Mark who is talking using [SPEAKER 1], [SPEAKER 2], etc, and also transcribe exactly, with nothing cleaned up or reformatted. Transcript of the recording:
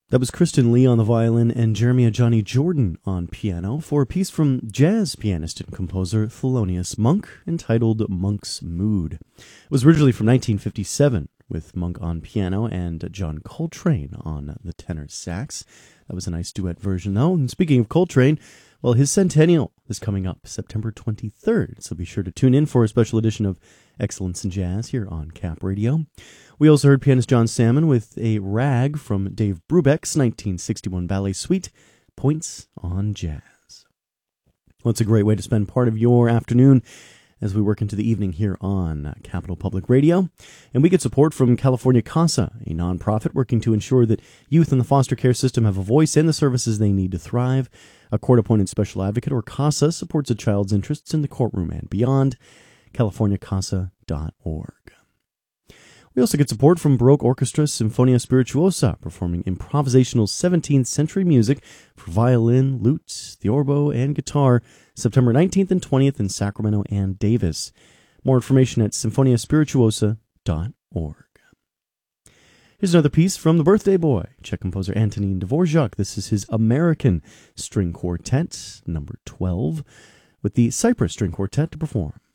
[SPEAKER 1] That was Kristen Lee on the violin and Jeremiah Johnny Jordan on piano for a piece from jazz pianist and composer Thelonious Monk entitled Monk's Mood. It was originally from nineteen fifty-seven with Monk on piano and John Coltrane on the tenor sax. That was a nice duet version though. And speaking of Coltrane, well, his centennial is coming up September twenty-third, so be sure to tune in for a special edition of Excellence in Jazz here on Cap Radio. We also heard pianist John Salmon with a rag from Dave Brubeck's nineteen sixty-one ballet suite, Points on Jazz. Well, it's a great way to spend part of your afternoon as we work into the evening here on Capital Public Radio. And we get support from California CASA, a nonprofit working to ensure that youth in the foster care system have a voice in the services they need to thrive. A court-appointed special advocate, or CASA, supports a child's interests in the courtroom and beyond. california casa dot org. We also get support from Baroque Orchestra Sinfonia Spirituosa, performing improvisational seventeenth century music for violin, lute, theorbo, and guitar, September nineteenth and twentieth in Sacramento and Davis. More information at sinfonia spirituosa dot org. Here's another piece from the birthday boy, Czech composer Antonín Dvorak. This is his American String Quartet, number twelve, with the Cyprus String Quartet to perform.